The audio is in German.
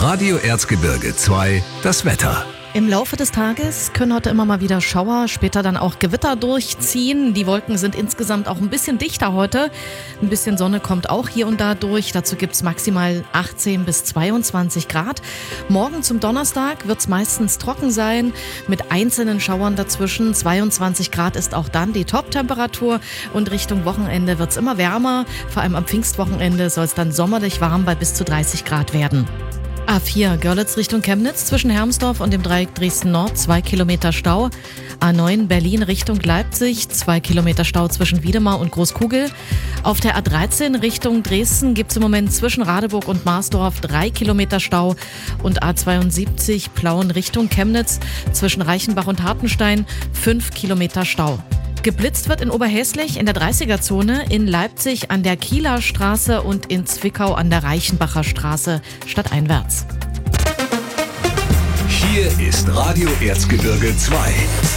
Radio Erzgebirge 2, das Wetter. Im Laufe des Tages können heute immer mal wieder Schauer, später dann auch Gewitter durchziehen. Die Wolken sind insgesamt auch ein bisschen dichter heute. Ein bisschen Sonne kommt auch hier und da durch. Dazu gibt es maximal 18 bis 22 Grad. Morgen zum Donnerstag wird es meistens trocken sein, mit einzelnen Schauern dazwischen. 22 Grad ist auch dann die Top-Temperatur. Und Richtung Wochenende wird es immer wärmer. Vor allem am Pfingstwochenende soll es dann sommerlich warm bei bis zu 30 Grad werden. A4 Görlitz Richtung Chemnitz zwischen Hermsdorf und dem Dreieck Dresden Nord 2 Kilometer Stau. A9 Berlin Richtung Leipzig 2 Kilometer Stau zwischen Wiedemar und Großkugel. Auf der A13 Richtung Dresden gibt es im Moment zwischen Radeburg und Marsdorf 3 Kilometer Stau. Und A72 Plauen Richtung Chemnitz zwischen Reichenbach und Hartenstein 5 Kilometer Stau. Geblitzt wird in Oberhäslich in der 30er-Zone, in Leipzig an der Kieler Straße und in Zwickau an der Reichenbacher Straße stadteinwärts. Hier ist Radio Erzgebirge 2.